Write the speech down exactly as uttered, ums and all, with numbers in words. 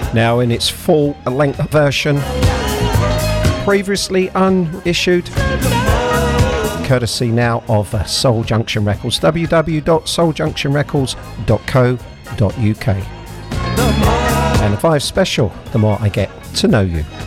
now in its full length version, previously unissued, courtesy now of uh, Soul Junction Records, w w w dot soul junction records dot co dot u k. And the five special, The More I Get to Know You.